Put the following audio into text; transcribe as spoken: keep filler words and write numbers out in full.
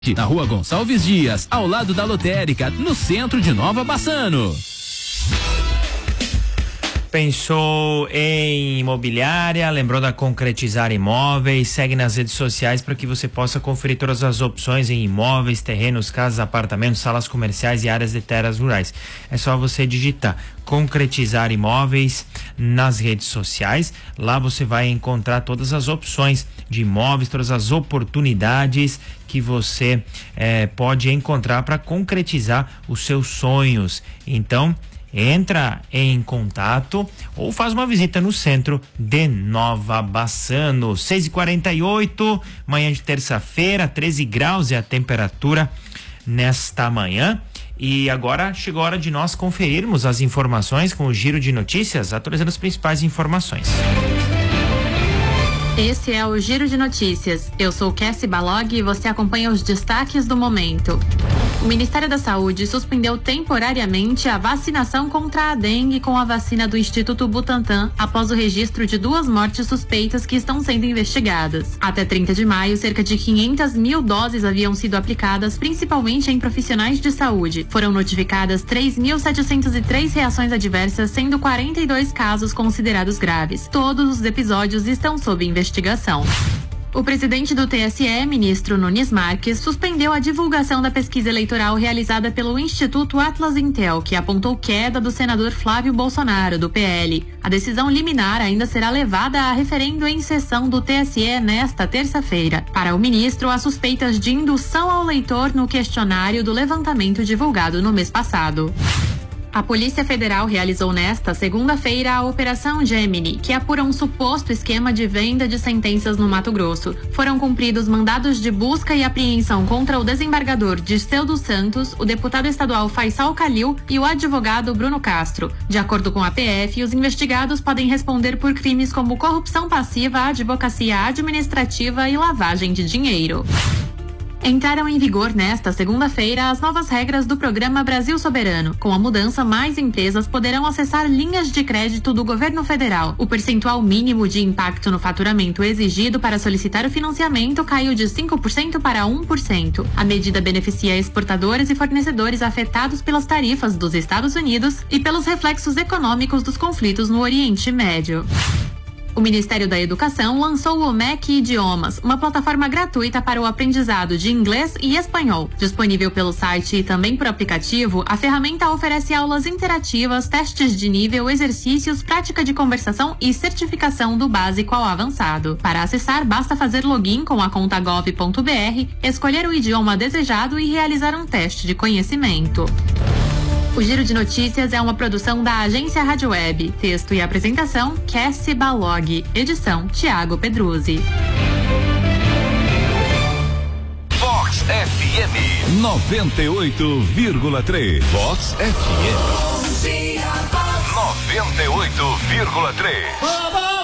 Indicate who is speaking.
Speaker 1: Na Rua Gonçalves Dias, ao lado da lotérica, no centro de Nova Bassano.
Speaker 2: Pensou em imobiliária, lembrou da Concretizar Imóveis? Segue nas redes sociais para que você possa conferir todas as opções em imóveis, terrenos, casas, apartamentos, salas comerciais e áreas de terras rurais. É só você digitar Concretizar Imóveis nas redes sociais. Lá você vai encontrar todas as opções de imóveis, todas as oportunidades que você eh, pode encontrar para concretizar os seus sonhos. Então, entra em contato ou faz uma visita no centro de Nova Bassano. seis e quarenta e oito, manhã de terça-feira, treze graus é a temperatura nesta manhã. E agora chegou a hora de nós conferirmos as informações com o Giro de Notícias, atualizando as principais informações.
Speaker 3: Esse é o Giro de Notícias. Eu sou Cassie Balog e você acompanha os destaques do momento. O Ministério da Saúde suspendeu temporariamente a vacinação contra a dengue com a vacina do Instituto Butantan após o registro de duas mortes suspeitas que estão sendo investigadas. Até trinta de maio, cerca de quinhentas mil doses haviam sido aplicadas, principalmente em profissionais de saúde. Foram notificadas três mil setecentas e três reações adversas, sendo quarenta e dois casos considerados graves. Todos os episódios estão sob investigação. O presidente do T S E, ministro Nunes Marques, suspendeu a divulgação da pesquisa eleitoral realizada pelo Instituto Atlas Intel, que apontou queda do senador Flávio Bolsonaro, do P L. A decisão liminar ainda será levada a referendo em sessão do T S E nesta terça-feira. Para o ministro, há suspeitas de indução ao leitor no questionário do levantamento divulgado no mês passado. A Polícia Federal realizou nesta segunda-feira a Operação Gemini, que apura um suposto esquema de venda de sentenças no Mato Grosso. Foram cumpridos mandados de busca e apreensão contra o desembargador Dirceu dos Santos, o deputado estadual Faisal Calil e o advogado Bruno Castro. De acordo com a P F, os investigados podem responder por crimes como corrupção passiva, advocacia administrativa e lavagem de dinheiro. Entraram em vigor nesta segunda-feira as novas regras do programa Brasil Soberano. Com a mudança, mais empresas poderão acessar linhas de crédito do governo federal. O percentual mínimo de impacto no faturamento exigido para solicitar o financiamento caiu de cinco por cento para um por cento. A medida beneficia exportadores e fornecedores afetados pelas tarifas dos Estados Unidos e pelos reflexos econômicos dos conflitos no Oriente Médio. O Ministério da Educação lançou o M E C Idiomas, uma plataforma gratuita para o aprendizado de inglês e espanhol. Disponível pelo site e também por aplicativo, a ferramenta oferece aulas interativas, testes de nível, exercícios, prática de conversação e certificação do básico ao avançado. Para acessar, basta fazer login com a conta gov ponto br, escolher o idioma desejado e realizar um teste de conhecimento. O Giro de Notícias é uma produção da Agência Rádio Web. Texto e apresentação, Cassie Balog. Edição, Tiago Pedruzzi.
Speaker 4: Vox F M noventa e oito vírgula três. Vox F M noventa e oito vírgula três.